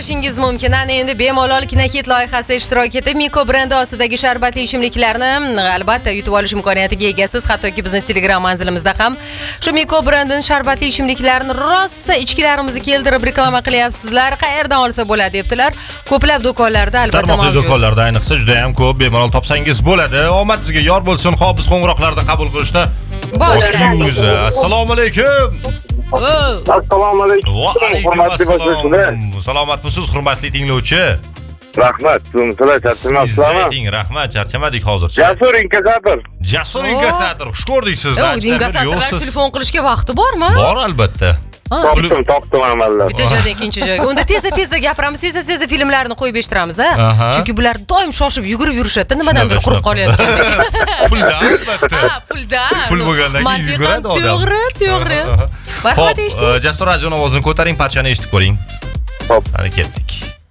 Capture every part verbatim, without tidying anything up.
olishingiz mumkin. Ana endi bemalol Kinokit loyihasi ishtirok etib, Miko brendi ostidagi sharbatli ichimliklarni albatta yutib olish imkoniyatiga egasiz. Hattoki bizning Telegram manzilimizda ham shu Miko brendining sharbatli ichimliklarini rosa ichkilarimizni keltirib reklama qilyapsizlar. Qayerdan olsa bo'ladi debdilar. Ko'plab do'konlarda albatta mavjud. Tarmoqli do'konlarda ayniqsa juda ham ko'p bemalol topsangiz bo'ladi. Omad sizga yor bo'lsin. Xo'p, biz qo'ng'iroqlarni qabul qilishni boshlaymiz. Assalomu alaykum. Assalomu alaykum. Va alaykum assalom. Salomatmisiz, hurmatli tinglovchi? Rahmat, sizlar charchamasizlarmi? Ayting, rahmat, charchamadik hozircha. Jasur inkasator. Jasur inkasator, xush ko'rdik sizni. Yo'q, inkasatorlar telefon qilishga vaqti bormi? Bor albatta. Topdim, topdim amallar. Bitta joydan ikkinchi joyga. Unda tezda-tezda gapiramiz, tezda-tezda filmlarni qo'yib eshittiramiz, ha? Chunki bular doim shoshib yugurib yurishadi, nimadandir qurib qolyapti. Puldan albatta. Ha, puldan. Pul bo'lgandan keyin yuguradi odam. To'g'ri, to'g'ri. Marhamat eshiting. Hop, Jasur radio ovozini ko'taring, parchani eshitib ko'ring. Hop, hali ketdik.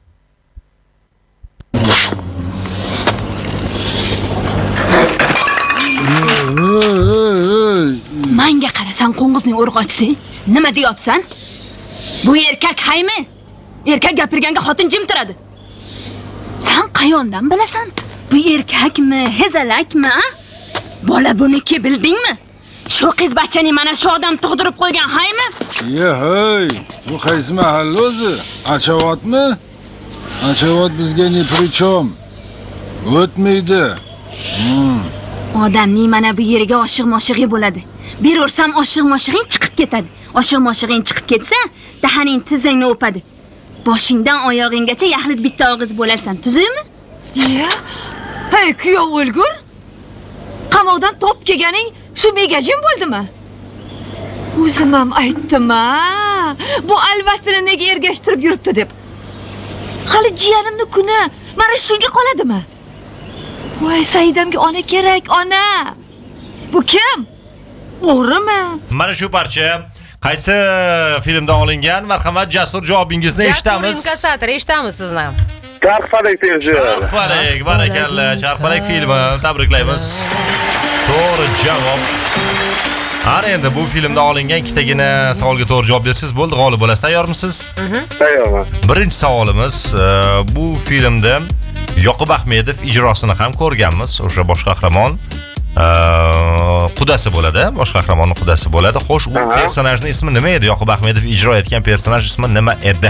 Menga qarasan, qo'ng'izning urg'ochisi. Nima deyapsan? Bu erkak haymi? Erkak gapirganga xotin jim turadi. Sen qayondan bilasan? Bu erkakmi, hezalakmi, a? Bola buniki bildingmi? Shu qiz bachani mana shu odam tug'dirib qo'ygan haymi? Ye, hey, bu qaysi mahalla o'zi? Achavatmi? Achavat bizga ne prichom? O'tmaydi. Hmm. Odamning mana bu yeriga oshiq-moshig'i bo'ladi. Bir ursam oshiq-moshig'ing chiqib ketadi. Oshiq-moshig'ing chiqib ketsa, dahaning tizingni o'padi. Boshingdan oyog'inggacha yaxlit bitta og'iz bo'lasan. Tuzukmi? Ya? Hey, kuyov o'lgur. Qamoqdan top kelganing shu megajin bo'ldimi? O'zim ham aytdim-a. Bu alvasini nega ergashtirib yuribdi deb. Hali jiyanimni kuni mana shunga qoladimi? Voy, Saidamga ona kerak, ona. Bu kim? O'g'rimi? Mana shu parcha qaysi filmdan olingan? Marhamat, Jasur javobingizni eshitamiz. Jasur inkasator, eshitamiz sizni. Charxpalak tezji. Charxpalak, barakalla. Charxpalak filmi, tabriklaymiz. To'g'ri javob. Har endi bu filmdan olingan ikkitagina savolga to'g'ri javob bersiz bo'ldi, g'olib bo'lasiz. Tayyormisiz? Tayyorman. Birinchi savolimiz, bu filmda Yoqub Ahmedov ijrosini ham ko'rganmiz. O'sha bosh qahramon qudasi bo'ladi, bosh qahramonning qudasi bo'ladi. Xo'sh, u personajning ismi nima edi? Yoqub Ahmedov ijro etgan personaj ismi nima edi?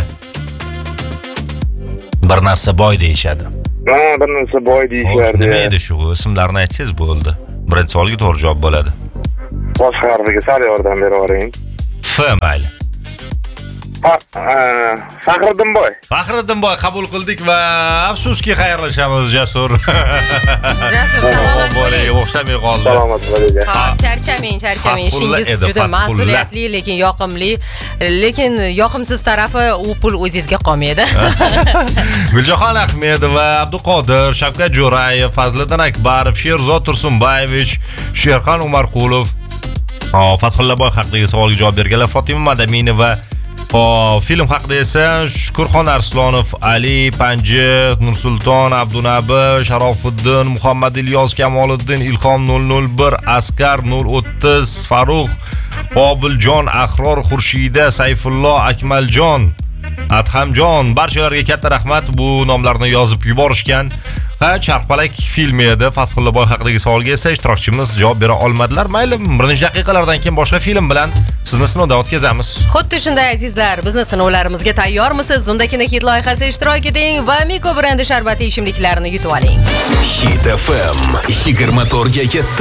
Bir narsa boy deyishadi. Ha, bir narsa boy deyishadi. Nima edi shu? Ismlarini aytsangiz bo'ldi. Birinchi savolga to'g'ri javob bo'ladi. Bosh harfiga sal yordam bera oling. F mayli. Faxriddinboy. Faxriddinboy qabul qildik va afsuski xayrlashamiz Jasur. Jasur salomat bo'ling. O'xshamay qoldi. Salomat bo'ling. Ha, charchamang, charchamang. Ishingiz juda mas'uliyatli, lekin yoqimli, lekin yoqimsiz tarafi u pul o'zingizga qolmaydi. Guljoxon Ahmedova, Abduqodir, Shavkat Jo'rayev, Fazliddin Akbarov, Sherzod Tursunbayevich, Sherxon Umarqulov, Fathullaboy haqidagi savolga javob berganlar Fatima Madaminova. Hop, film haqida esa Shukurxon Arslonov, Ali Panji, Nursulton Abdunabi, Sharofiddin, Muhammad Ilyos Kamoliddin, Ilhom nol nol bir, Askar nol o'ttiz, Farruh, Qobiljon, Ahror Xurshida, Sayfullo Akmaljon, Adhamjon, barchalarga katta rahmat bu nomlarni yozib yuborishgan. Ha, Charxpalak filmi edi. Fathullaboy haqidagi savolga esa ishtirokchimiz javob bera olmadilar. Mayli, bir necha daqiqalardan keyin boshqa film bilan sizni sinovdan o'tkazamiz. Xuddi shunday azizlar, bizni sinovlarimizga tayyormisiz? Unda Kinokit loyihasi ishtirok eting va Miko brendi sharbatli ichimliklarini yutib oling. Hit F M yigirma to'rtga yetdi.